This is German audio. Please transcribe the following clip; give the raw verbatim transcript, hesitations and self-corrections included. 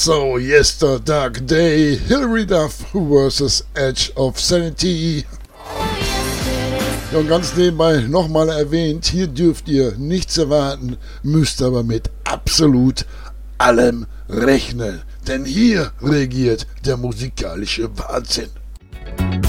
So, Yester Dark Day, Hilary Duff versus Edge of Sanity. Ja, und ganz nebenbei nochmal erwähnt, hier dürft ihr nichts erwarten, müsst aber mit absolut allem rechnen. Denn hier regiert der musikalische Wahnsinn.